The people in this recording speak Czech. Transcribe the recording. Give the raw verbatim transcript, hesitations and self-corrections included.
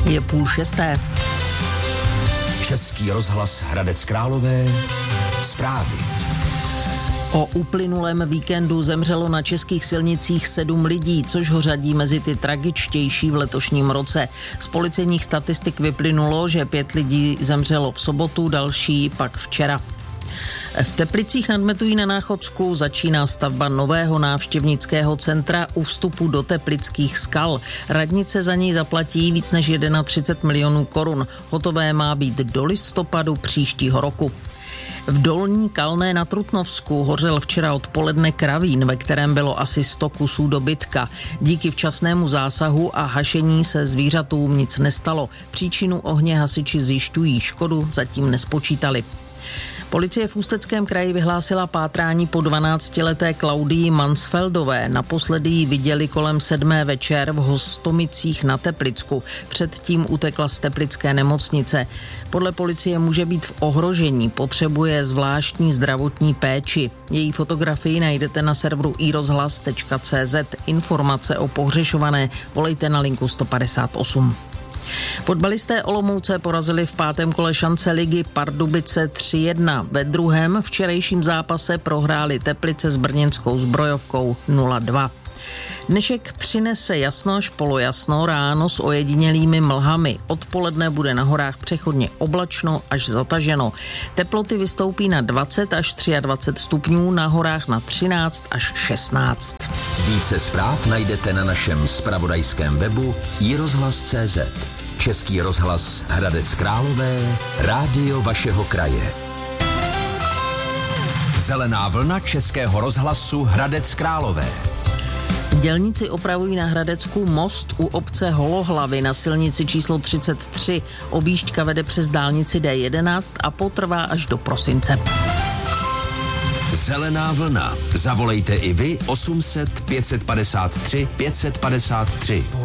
Je půl šesté. Český rozhlas Hradec Králové. Zprávy. O uplynulém víkendu zemřelo na českých silnicích sedm lidí, což ho řadí mezi ty tragičtější v letošním roce. Z policejních statistik vyplynulo, že pět lidí zemřelo v sobotu, další pak včera. V Teplicích nad Metují na Náchodsku začíná stavba nového návštěvnického centra u vstupu do Teplických skal. Radnice za něj zaplatí víc než třicet jedna milionů korun. Hotové má být do listopadu příštího roku. V Dolní Kalné na Trutnovsku hořel včera odpoledne kravín, ve kterém bylo asi sto kusů dobytka. Díky včasnému zásahu a hašení se zvířatům nic nestalo. Příčinu ohně hasiči zjišťují, škodu zatím nespočítali. Policie v Ústeckém kraji vyhlásila pátrání po dvanáctileté Klaudii Mansfeldové. Naposledy ji viděli kolem sedmé večer v Hostomicích na Teplicku. Předtím utekla z teplické nemocnice. Podle policie může být v ohrožení, potřebuje zvláštní zdravotní péči. Její fotografii najdete na serveru i rozhlas tečka cé zet. Informace o pohřešované volejte na linku sto padesát osm. Fotbalisté Olomouce porazili v pátém kole šance ligy Pardubice tři jedna. Ve druhém včerejším zápase prohráli Teplice s brněnskou Zbrojovkou nula dva. Dnešek přinese jasno až polojasno, ráno s ojedinělými mlhami. Odpoledne bude na horách přechodně oblačno až zataženo. Teploty vystoupí na dvacet až dvacet tři stupňů, na horách na třináct až šestnáct. Více zpráv najdete na našem zpravodajském webu i rozhlas tečka cé zet. Český rozhlas Hradec Králové, rádio vašeho kraje. Zelená vlna Českého rozhlasu Hradec Králové. Dělníci opravují na Hradecku most u obce Holohlavy na silnici číslo třicet tři. Objížďka vede přes dálnici dé jedenáct a potrvá až do prosince. Zelená vlna. Zavolejte i vy osm set pět set padesát tři pět set padesát tři.